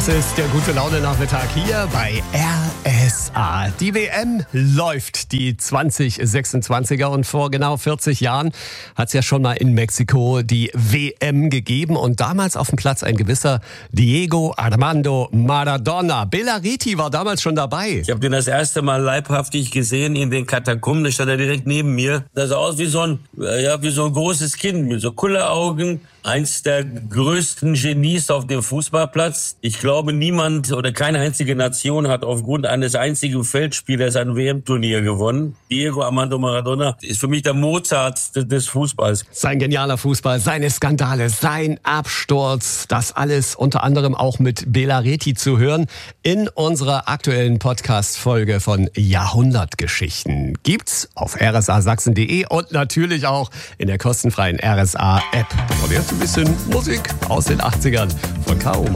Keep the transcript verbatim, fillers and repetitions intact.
Das ist der Gute-Laune-Nachmittag hier bei R S A. Die W M läuft, die zwanzig sechsundzwanziger. Und vor genau vierzig Jahren hat es ja schon mal in Mexiko die W M gegeben. Und damals auf dem Platz ein gewisser Diego Armando Maradona. Belariti war damals schon dabei. Ich habe den das erste Mal leibhaftig gesehen in den Katakomben. Da stand er direkt neben mir. Das sah aus wie so ein, ja, wie so ein großes Kind mit so Kulleraugen. Eins der größten Genies auf dem Fußballplatz. Ich glaube, niemand oder keine einzige Nation hat aufgrund eines einzigen Feldspielers ein W M-Turnier gewonnen. Diego Armando Maradona ist für mich der Mozart des Fußballs. Sein genialer Fußball, seine Skandale, sein Absturz, das alles unter anderem auch mit Belariti zu hören in unserer aktuellen Podcast-Folge von Jahrhundertgeschichten. Gibt's auf r s a sachsen punkt d e und natürlich auch in der kostenfreien R S A-App. Und jetzt ein bisschen Musik aus den achtzigern von K O